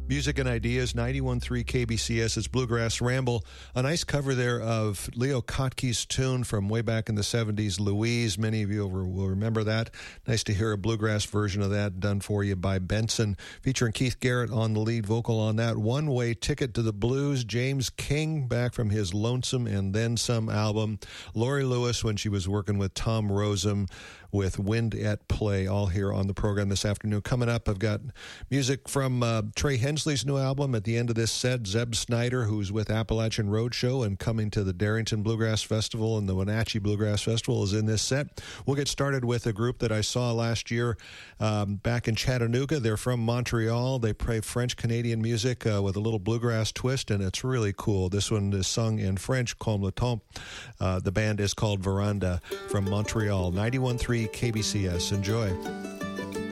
Music and Ideas, 91.3 KBCS. It's Bluegrass Ramble. A nice cover there of Leo Kottke's tune from way back in the 70s, Louise. Many of you will remember that. Nice to hear a bluegrass version of that done for you by Benson, featuring Keith Garrett on the lead vocal on that. One Way Ticket to the Blues, James King, back from his Lonesome and Then Some album. Laurie Lewis, when she was working with Tom Rosem, with Wind at Play, all here on the program this afternoon. Coming up, I've got music from Trey Hensley's new album. At the end of this set, Zeb Snyder, who's with Appalachian Roadshow and coming to the Darrington Bluegrass Festival and the Wenatchee Bluegrass Festival, is in this set. We'll get started with a group that I saw last year back in Chattanooga. They're from Montreal. They play French-Canadian music with a little bluegrass twist, and it's really cool. This one is sung in French, Comme le temps. The band is called Veranda from Montreal, 91.3 KBCS. Enjoy.